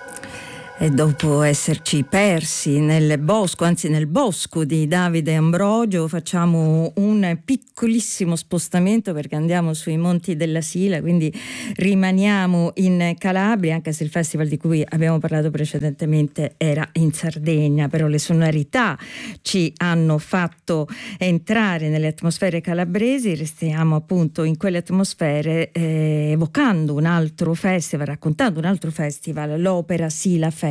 E dopo esserci persi nel bosco, anzi nel bosco di Davide Ambrogio, facciamo un piccolissimo spostamento perché andiamo sui monti della Sila, quindi rimaniamo in Calabria, anche se il festival di cui abbiamo parlato precedentemente era in Sardegna, però le sonorità ci hanno fatto entrare nelle atmosfere calabresi. Restiamo appunto in quelle atmosfere evocando un altro festival, raccontando un altro festival, l'Opera Sila Festival.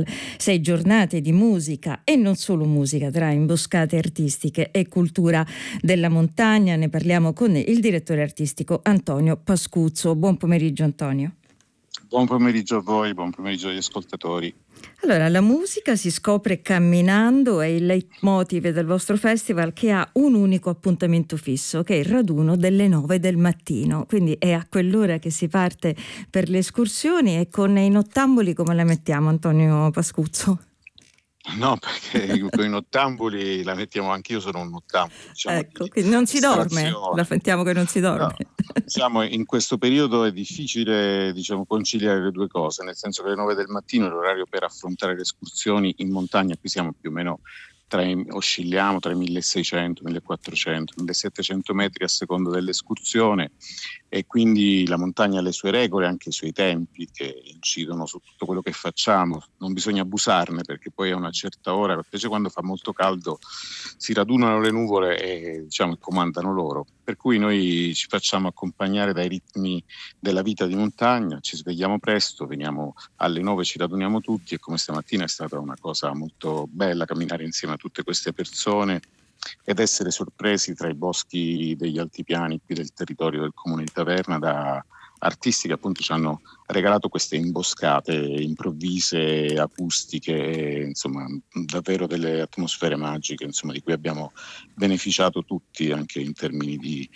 6 giornate di musica e non solo musica, tra imboscate artistiche e cultura della montagna. Ne parliamo con il direttore artistico Antonio Pascuzzo. Buon pomeriggio Antonio. Buon pomeriggio a voi, buon pomeriggio agli ascoltatori. Allora, la musica si scopre camminando, è il leitmotiv del vostro festival, che ha un unico appuntamento fisso, che è il raduno delle 9 del mattino. Quindi è a quell'ora che si parte per le escursioni. E con i nottamboli come la mettiamo, Antonio Pascuzzo? No, perché con i nottambuli la mettiamo, anch'io sono un nottambolo. Diciamo, ecco, quindi non si dorme, la sentiamo che non si dorme. No, diciamo, in questo periodo è difficile, conciliare le due cose, nel senso che le 9 del mattino è l'orario per affrontare le escursioni in montagna. Qui siamo più o meno oscilliamo tra i 1600, 1400, 1700 metri a seconda dell'escursione, e quindi la montagna ha le sue regole, anche i suoi tempi che incidono su tutto quello che facciamo. Non bisogna abusarne, perché poi a una certa ora, specie quando fa molto caldo, si radunano le nuvole e comandano loro. Per cui noi ci facciamo accompagnare dai ritmi della vita di montagna, ci svegliamo presto, veniamo alle 9, ci raduniamo tutti, e come stamattina è stata una cosa molto bella camminare insieme a tutte queste persone ed essere sorpresi tra i boschi degli altipiani qui del territorio del comune di Taverna da artisti che appunto ci hanno regalato queste imboscate improvvise, acustiche, insomma davvero delle atmosfere magiche, insomma, di cui abbiamo beneficiato tutti anche in termini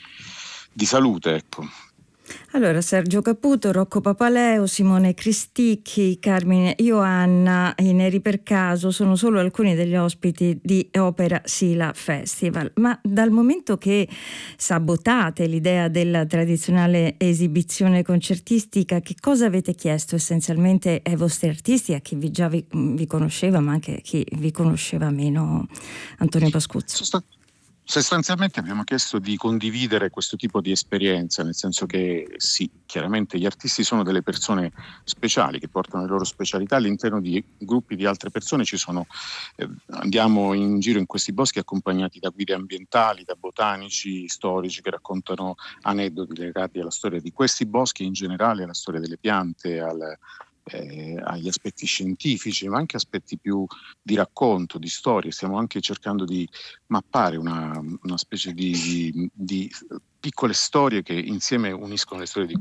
di salute, ecco. Allora, Sergio Caputo, Rocco Papaleo, Simone Cristicchi, Carmine Ioanna e Neri per caso sono solo alcuni degli ospiti di Opera Sila Festival. Ma dal momento che sabotate l'idea della tradizionale esibizione concertistica, che cosa avete chiesto essenzialmente ai vostri artisti, a chi vi conosceva, ma anche a chi vi conosceva meno, Antonio Pascuzzo? Sostanzialmente abbiamo chiesto di condividere questo tipo di esperienza, nel senso che sì, chiaramente gli artisti sono delle persone speciali che portano le loro specialità all'interno di gruppi di altre persone. Andiamo in giro in questi boschi accompagnati da guide ambientali, da botanici, storici che raccontano aneddoti legati alla storia di questi boschi, in generale alla storia delle piante, agli aspetti scientifici, ma anche aspetti più di racconto, di storie. Stiamo anche cercando di mappare una specie di piccole storie che insieme uniscono le storie di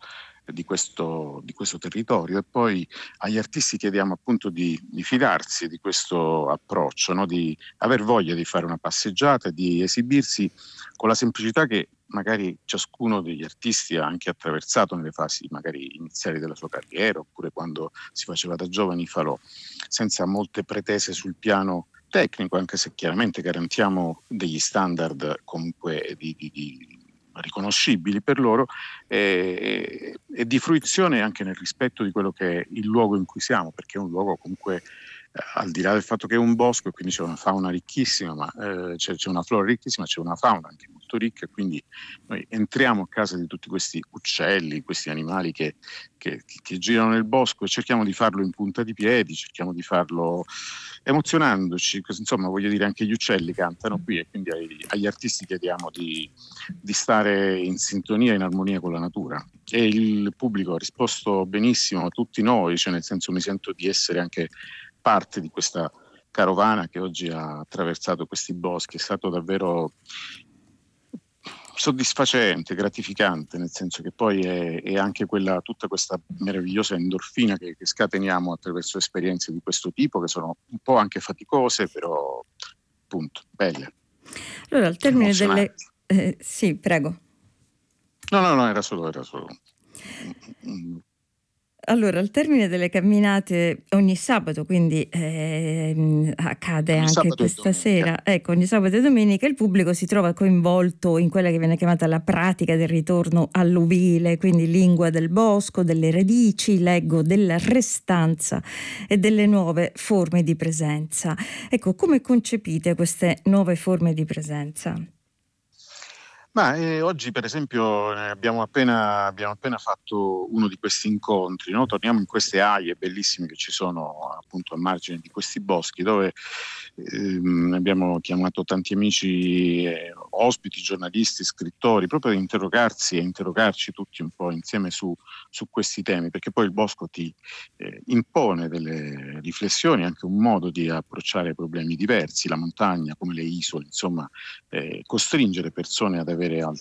questo territorio, e poi agli artisti chiediamo appunto di fidarsi di questo approccio, no? Di aver voglia di fare una passeggiata, di esibirsi con la semplicità che magari ciascuno degli artisti ha anche attraversato nelle fasi magari iniziali della sua carriera, oppure quando si faceva da giovani falò, senza molte pretese sul piano tecnico, anche se chiaramente garantiamo degli standard comunque riconoscibili per loro, e di fruizione anche nel rispetto di quello che è il luogo in cui siamo, perché è un luogo comunque, al di là del fatto che è un bosco e quindi c'è una fauna ricchissima, ma c'è una flora ricchissima, c'è una fauna anche molto ricca, e quindi noi entriamo a casa di tutti questi uccelli, questi animali che girano nel bosco, e cerchiamo di farlo in punta di piedi, cerchiamo di farlo emozionandoci. Insomma, voglio dire, anche gli uccelli cantano qui, e quindi agli artisti chiediamo di stare in sintonia, in armonia con la natura, e il pubblico ha risposto benissimo, tutti noi, cioè nel senso, mi sento di essere anche parte di questa carovana che oggi ha attraversato questi boschi. È stato davvero soddisfacente, gratificante, nel senso che poi è anche tutta questa meravigliosa endorfina che scateniamo attraverso esperienze di questo tipo, che sono un po' anche faticose, però appunto belle. Allora, al termine delle... sì, prego. No, era solo. Allora, al termine delle camminate ogni sabato, quindi accade Ogni anche sabato e questa domenica. sera, ecco, ogni sabato e domenica il pubblico si trova coinvolto in quella che viene chiamata la pratica del ritorno all'ovile, quindi lingua del bosco, delle radici, leggo della restanza e delle nuove forme di presenza. Ecco, come concepite queste nuove forme di presenza? Ma oggi per esempio abbiamo appena fatto uno di questi incontri, no? Torniamo in queste aie bellissime che ci sono appunto a margine di questi boschi, dove abbiamo chiamato tanti amici, ospiti, giornalisti, scrittori, proprio ad interrogarsi e interrogarci tutti un po' insieme su questi temi, perché poi il bosco ti impone delle riflessioni, anche un modo di approcciare problemi diversi, la montagna come le isole, insomma, costringere persone ad avere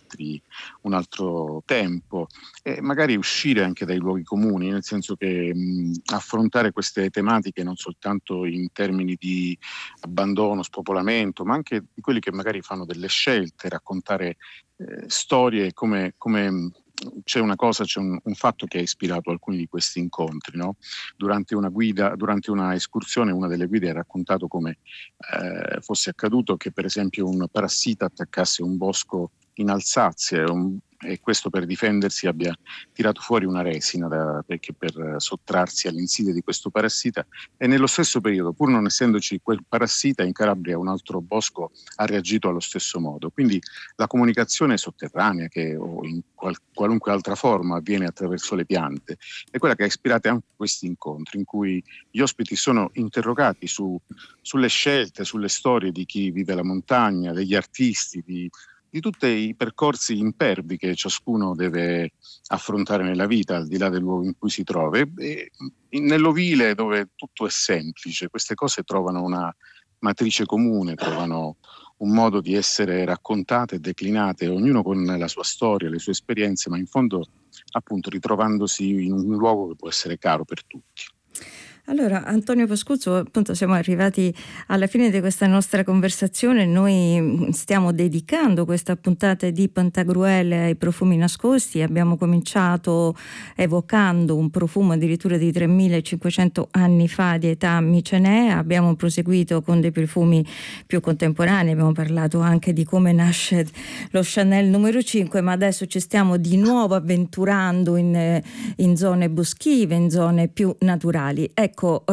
un altro tempo e magari uscire anche dai luoghi comuni, nel senso che affrontare queste tematiche non soltanto in termini di abbandono, spopolamento, ma anche di quelli che magari fanno delle scelte, raccontare storie come c'è un fatto che ha ispirato alcuni di questi incontri, no? Durante una escursione, una delle guide ha raccontato come fosse accaduto che per esempio un parassita attaccasse un bosco in Alsazia e questo per difendersi abbia tirato fuori una resina perché per sottrarsi all'insidia di questo parassita, e nello stesso periodo, pur non essendoci quel parassita, in Calabria un altro bosco ha reagito allo stesso modo. Quindi la comunicazione sotterranea o in qualunque altra forma avviene attraverso le piante è quella che ha ispirato anche questi incontri, in cui gli ospiti sono interrogati sulle scelte, sulle storie di chi vive la montagna, degli artisti, di tutti i percorsi impervi che ciascuno deve affrontare nella vita, al di là del luogo in cui si trova. E nell'ovile, dove tutto è semplice, queste cose trovano una matrice comune, trovano un modo di essere raccontate e declinate, ognuno con la sua storia, le sue esperienze, ma in fondo appunto ritrovandosi in un luogo che può essere caro per tutti. Allora, Antonio Pascuzzo, appunto siamo arrivati alla fine di questa nostra conversazione. Noi stiamo dedicando questa puntata di Pantagruel ai profumi nascosti. Abbiamo cominciato evocando un profumo addirittura di 3500 anni fa di età micenea. Abbiamo proseguito con dei profumi più contemporanei. Abbiamo parlato anche di come nasce lo Chanel numero 5, ma adesso ci stiamo di nuovo avventurando in zone boschive, in zone più naturali. Ecco,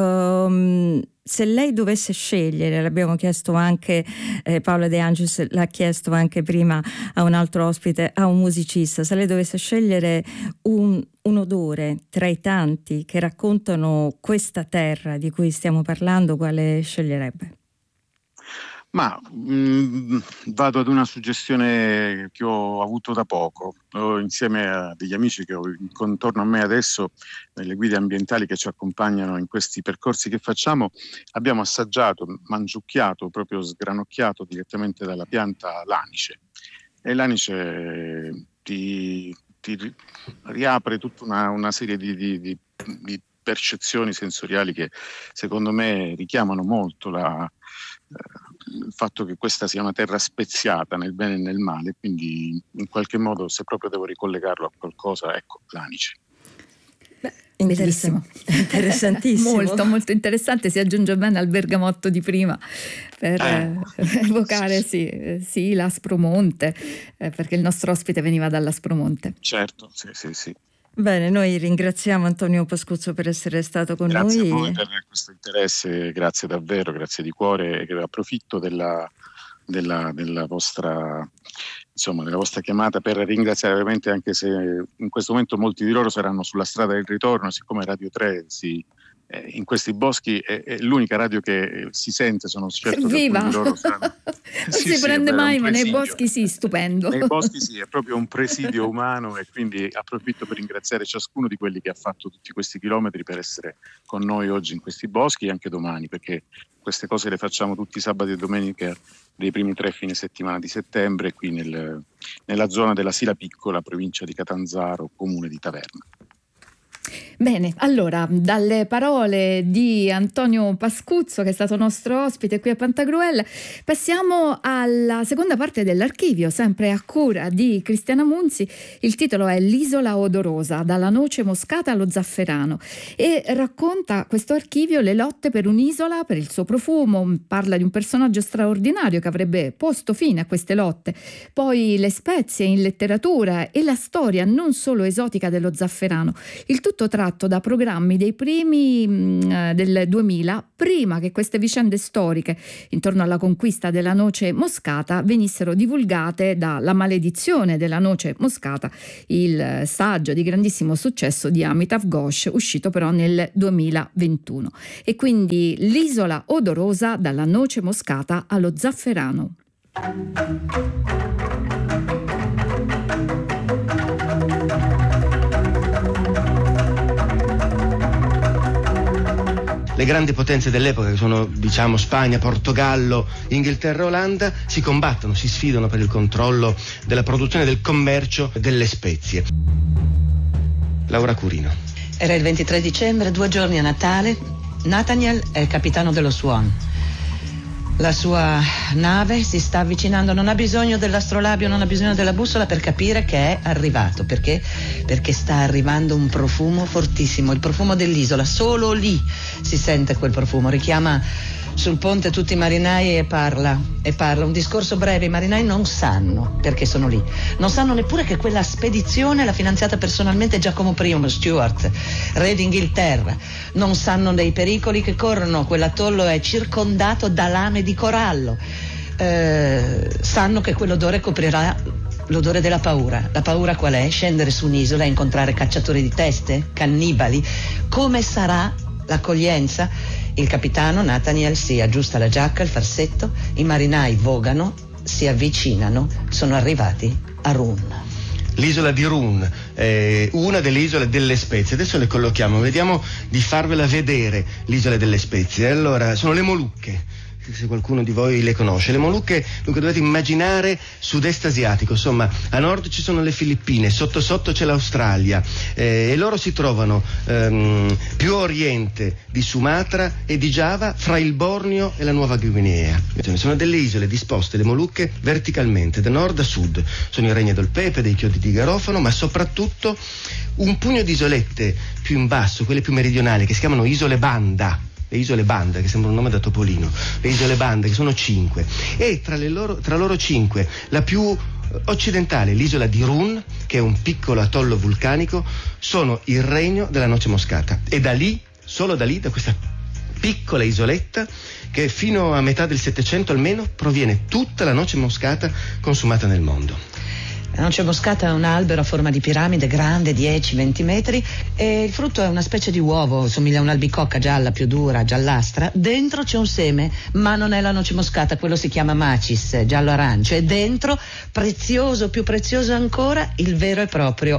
se lei dovesse scegliere, l'abbiamo chiesto anche, Paola De Angelis l'ha chiesto anche prima a un altro ospite, a un musicista, se lei dovesse scegliere un odore tra i tanti che raccontano questa terra di cui stiamo parlando, quale sceglierebbe? Ma vado ad una suggestione che ho avuto da poco, insieme a degli amici che ho intorno a me adesso, le guide ambientali che ci accompagnano in questi percorsi che facciamo. Abbiamo assaggiato, mangiucchiato, proprio sgranocchiato direttamente dalla pianta l'anice. E l'anice ti riapre tutta una serie di percezioni sensoriali che secondo me richiamano molto il fatto che questa sia una terra speziata nel bene e nel male, quindi in qualche modo, se proprio devo ricollegarlo a qualcosa, ecco, l'anice. Bellissimo, Interessantissimo. molto molto interessante, si aggiunge bene al bergamotto di prima per evocare sì, l'Aspromonte, perché il nostro ospite veniva dall'Aspromonte. Certo, sì. Bene, noi ringraziamo Antonio Pascuzzo per essere stato con Grazie noi. a voi per questo interesse, grazie davvero, grazie di cuore, e approfitto della vostra, insomma, della vostra chiamata per ringraziare veramente, anche se in questo momento molti di loro saranno sulla strada del ritorno, siccome Radio 3 in questi boschi è l'unica radio che si sente, sono certo che Viva! alcuni di loro saranno. Non si prende mai, ma nei boschi sì, stupendo. Nei boschi sì, è proprio un presidio umano, e quindi approfitto per ringraziare ciascuno di quelli che ha fatto tutti questi chilometri per essere con noi oggi in questi boschi e anche domani, perché queste cose le facciamo tutti i sabati e domenica dei primi 3 fine settimana di settembre, qui nella zona della Sila Piccola, provincia di Catanzaro, comune di Taverna. Bene, allora, dalle parole di Antonio Pascuzzo, che è stato nostro ospite qui a Pantagruel, passiamo alla seconda parte dell'archivio, sempre a cura di Cristiana Munzi. Il titolo è L'isola odorosa, dalla noce moscata allo zafferano, e racconta questo archivio le lotte per un'isola, per il suo profumo. Parla di un personaggio straordinario che avrebbe posto fine a queste lotte, poi le spezie in letteratura e la storia non solo esotica dello zafferano, il tutto tratto da programmi dei primi del 2000, prima che queste vicende storiche intorno alla conquista della noce moscata venissero divulgate da La maledizione della noce moscata, il saggio di grandissimo successo di Amitav Ghosh, uscito però nel 2021. E quindi L'isola odorosa, dalla noce moscata allo zafferano. Le grandi potenze dell'epoca, che sono diciamo Spagna, Portogallo, Inghilterra e Olanda, si combattono, si sfidano per il controllo della produzione e del commercio delle spezie. Laura Curino. Era il 23 dicembre, 2 giorni a Natale. Nathaniel è il capitano dello Swan. La sua nave si sta avvicinando, non ha bisogno dell'astrolabio, non ha bisogno della bussola per capire che è arrivato. Perché? Perché sta arrivando un profumo fortissimo, il profumo dell'isola. Solo lì si sente quel profumo. Richiama sul ponte tutti i marinai e parla un discorso breve. I marinai non sanno perché sono lì, non sanno neppure che quella spedizione l'ha finanziata personalmente Giacomo I Stuart, re d'Inghilterra, non sanno dei pericoli che corrono. Quell'atollo è circondato da lame di corallo, sanno che quell'odore coprirà l'odore della paura. La paura qual è? Scendere su un'isola e incontrare cacciatori di teste, cannibali. Come sarà l'accoglienza? Il capitano Nathaniel si aggiusta la giacca, il farsetto, i marinai vogano, si avvicinano, sono arrivati a Run. L'isola di Run, una delle isole delle spezie. Adesso le collochiamo, vediamo di farvela vedere l'isola delle spezie. Allora, sono le Molucche, se qualcuno di voi le conosce. Le Molucche, dunque, dovete immaginare sud-est asiatico, insomma, a nord ci sono le Filippine, sotto sotto c'è l'Australia, e loro si trovano più a oriente di Sumatra e di Giava, fra il Borneo e la Nuova Guinea. Sono delle isole disposte, le Molucche, verticalmente, da nord a sud. Sono il regno del pepe, dei chiodi di garofano, ma soprattutto un pugno di isolette più in basso, quelle più meridionali, che si chiamano Isole Banda. Le Isole Banda, che sembra un nome da Topolino, le Isole Banda, che sono 5, e tra loro 5 la più occidentale, l'isola di Run, che è un piccolo atollo vulcanico, sono il regno della noce moscata. E da lì, solo da lì, da questa piccola isoletta, che fino a metà del Settecento almeno proviene tutta la noce moscata consumata nel mondo. La noce moscata è un albero a forma di piramide, grande 10-20 metri, e il frutto è una specie di uovo, somiglia a un'albicocca gialla, più dura, giallastra. Dentro c'è un seme, ma non è la noce moscata, quello si chiama macis, giallo-arancio, e dentro, prezioso, più prezioso ancora, il vero e proprio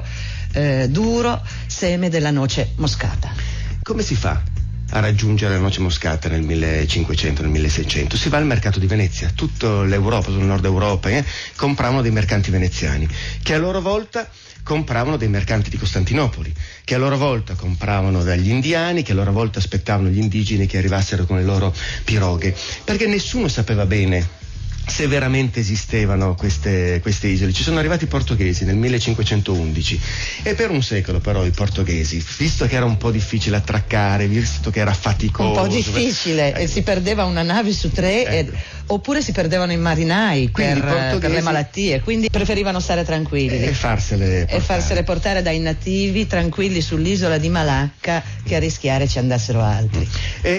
duro seme della noce moscata. Come si fa a raggiungere la noce moscata nel 1500, nel 1600? Si va al mercato di Venezia. Tutta l'Europa, sul nord Europa, compravano dei mercanti veneziani, che a loro volta compravano dei mercanti di Costantinopoli, che a loro volta compravano dagli indiani, che a loro volta aspettavano gli indigeni che arrivassero con le loro piroghe, perché nessuno sapeva bene se veramente esistevano queste isole. Ci sono arrivati i portoghesi nel 1511 e per un secolo però i portoghesi, visto che era un po' difficile attraccare, visto che era faticoso, un po' difficile, e si perdeva una nave su 3, oppure si perdevano i marinai per le malattie, quindi preferivano stare tranquilli e farsele portare dai nativi tranquilli sull'isola di Malacca, che a rischiare ci andassero altri.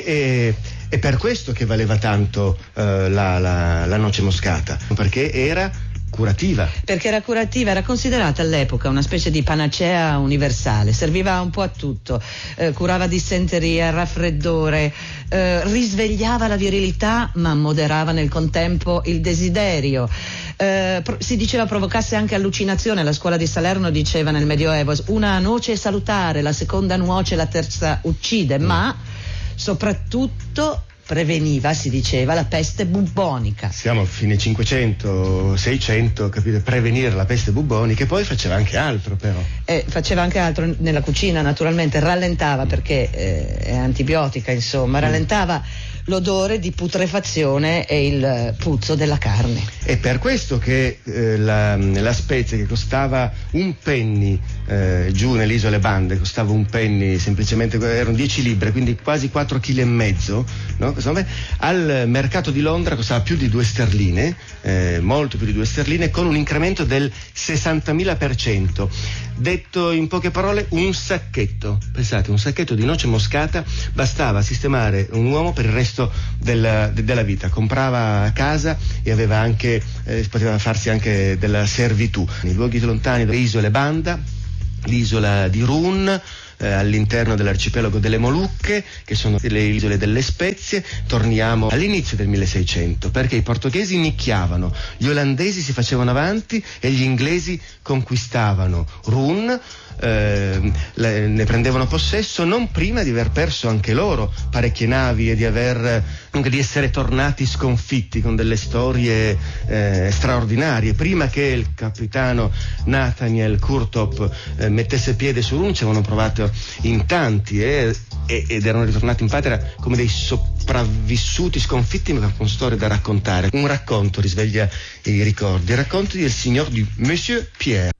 È per questo che valeva tanto la noce moscata, perché era curativa. Perché era curativa, era considerata all'epoca una specie di panacea universale, serviva un po' a tutto, curava dissenteria, raffreddore, risvegliava la virilità ma moderava nel contempo il desiderio. Si diceva provocasse anche allucinazione. La scuola di Salerno diceva nel Medioevo: una noce è salutare, la seconda nuoce, la terza uccide, ma soprattutto preveniva, si diceva, la peste bubbonica. Siamo a fine 500-600, capite? Prevenire la peste bubbonica, e poi faceva anche altro però. Faceva anche altro nella cucina, naturalmente, rallentava perché è antibiotica, insomma, rallentava l'odore di putrefazione e il puzzo della carne. È per questo che la spezia, che costava un penny giù nelle isole Bande, costava un penny, semplicemente erano 10 libbre, quindi quasi 4,5 kg, no? Al mercato di Londra costava più di 2 sterline, molto più di 2 sterline, con un incremento del 60.000%. Detto in poche parole, un sacchetto, pensate, un sacchetto di noce moscata bastava a sistemare un uomo per il resto della vita. Comprava a casa e aveva anche poteva farsi anche della servitù. Nei luoghi lontani delle isole Banda, l'isola di Run, all'interno dell'arcipelago delle Molucche, che sono le isole delle spezie. Torniamo all'inizio del 1600, perché i portoghesi nicchiavano, gli olandesi si facevano avanti e gli inglesi conquistavano Run, ne prendevano possesso non prima di aver perso anche loro parecchie navi e di essere tornati sconfitti con delle storie straordinarie. Prima che il capitano Nathaniel Curtop mettesse piede su Run, ci avevano provato in tanti ed erano ritornati in patria come dei sopravvissuti sconfitti, ma con storie da raccontare. Un racconto risveglia i ricordi, il racconto del signor du Monsieur Pierre.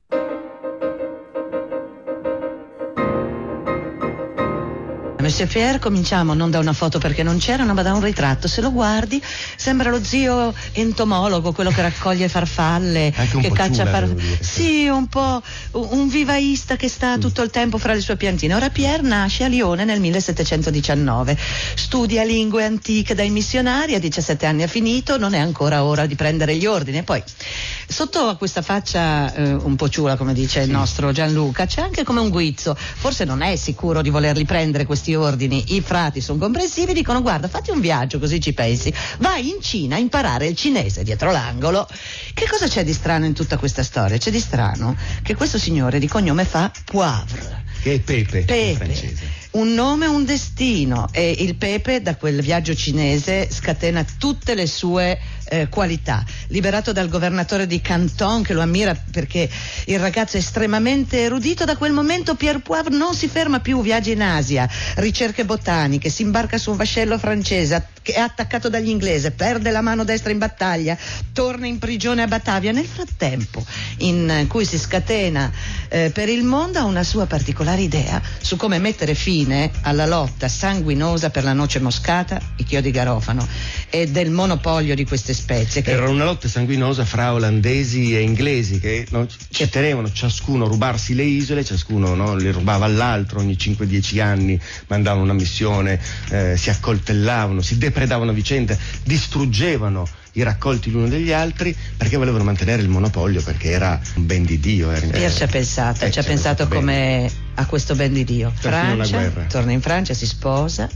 Monsieur Pierre, cominciamo non da una foto perché non c'erano, ma da un ritratto. Se lo guardi sembra lo zio entomologo, quello che raccoglie farfalle, anche che caccia farfalle. Sì, un po' un vivaista che sta tutto il tempo fra le sue piantine. Ora Pierre nasce a Lione nel 1719, studia lingue antiche dai missionari, a 17 anni ha finito, non è ancora ora di prendere gli ordini. E poi sotto a questa faccia un po' ciula, come dice il nostro Gianluca, c'è anche come un guizzo. Forse non è sicuro di volerli prendere questi ordini. I frati sono comprensivi, dicono: guarda, fatti un viaggio così ci pensi, vai in Cina a imparare il cinese dietro l'angolo. Che cosa c'è di strano in tutta questa storia? C'è di strano che questo signore di cognome fa Poivre, che è Pepe. In francese. Un nome, un destino, e il Pepe da quel viaggio cinese scatena tutte le sue qualità. Liberato dal governatore di Canton, che lo ammira perché il ragazzo è estremamente erudito, da quel momento Pierre Poivre non si ferma più, viaggia in Asia, ricerche botaniche, si imbarca su un vascello francese che è attaccato dagli inglesi, perde la mano destra in battaglia, torna in prigione a Batavia. Nel frattempo in cui si scatena per il mondo, ha una sua particolare idea su come mettere fine alla lotta sanguinosa per la noce moscata, i chiodi garofano e del monopolio di queste spezie. Era una lotta sanguinosa fra olandesi e inglesi che tenevano ciascuno a rubarsi le isole, ciascuno le rubava all'altro, ogni 5-10 anni mandavano una missione, si accoltellavano, si depredavano a vicenda, distruggevano i raccolti l'uno degli altri perché volevano mantenere il monopolio, perché era un ben di Dio. Pierre ci ha pensato come a questo ben di Dio. Francia, torna in Francia, si sposa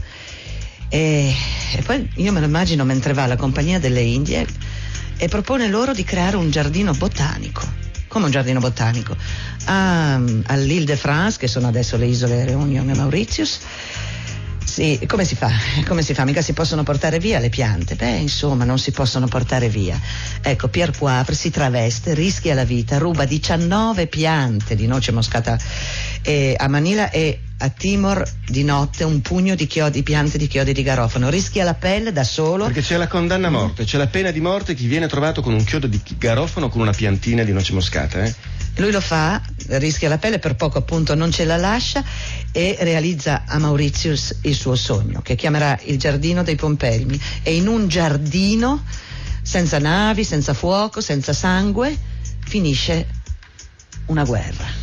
e poi io me lo immagino mentre va alla Compagnia delle Indie e propone loro di creare un giardino botanico. Come un giardino botanico? All'Île de France, che sono adesso le isole Réunion e Mauritius. Sì, come si fa? Mica si possono portare via le piante? Insomma, non si possono portare via. Ecco, Pierre Poivre si traveste, rischia la vita, ruba 19 piante di noce moscata a Manila e a Timor di notte un pugno di piante di chiodi di garofano, rischia la pelle da solo. Perché c'è la condanna a morte, c'è la pena di morte chi viene trovato con un chiodo di garofano con una piantina di noce moscata. Lui lo fa, rischia la pelle, per poco appunto non ce la lascia e realizza a Mauritius il suo sogno, che chiamerà il giardino dei Pompelmi. E in un giardino senza navi, senza fuoco, senza sangue, finisce una guerra.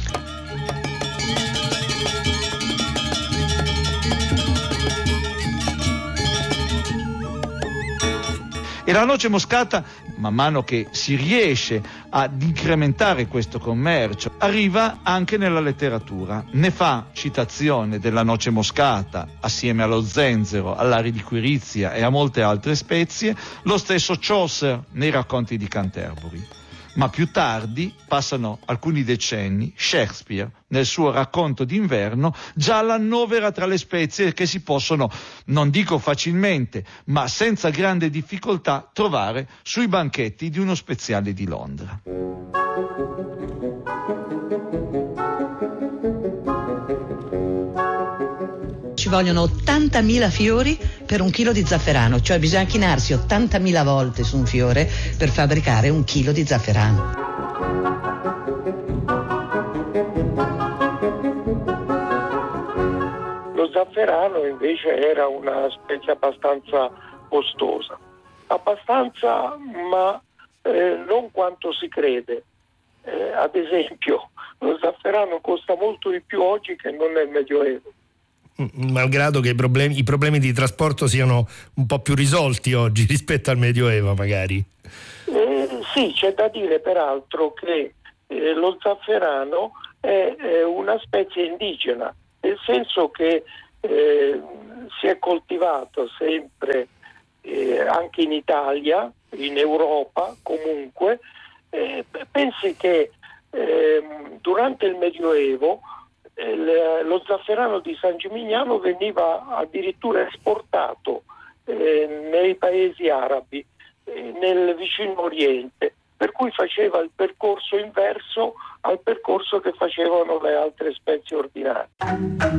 E la noce moscata, man mano che si riesce ad incrementare questo commercio, arriva anche nella letteratura. Ne fa citazione della noce moscata, assieme allo zenzero, all'aridiquirizia e a molte altre spezie, lo stesso Chaucer nei racconti di Canterbury. Ma più tardi, passano alcuni decenni, Shakespeare, nel suo racconto d'inverno, già l'annovera tra le spezie che si possono, non dico facilmente, ma senza grande difficoltà, trovare sui banchetti di uno speziale di Londra. Ci vogliono 80.000 fiori per 1 chilo di zafferano, cioè bisogna chinarsi 80.000 volte su un fiore per fabbricare 1 chilo di zafferano. Lo zafferano invece era una specie abbastanza costosa, ma non quanto si crede. Ad esempio, lo zafferano costa molto di più oggi che non nel Medioevo. Malgrado che i problemi di trasporto siano un po' più risolti oggi rispetto al Medioevo, magari. Sì, c'è da dire peraltro che lo zafferano è una specie indigena, nel senso che si è coltivato sempre anche in Italia, in Europa comunque. Pensi che durante il Medioevo lo zafferano di San Gimignano veniva addirittura esportato nei paesi arabi, nel vicino Oriente, per cui faceva il percorso inverso al percorso che facevano le altre spezie ordinarie.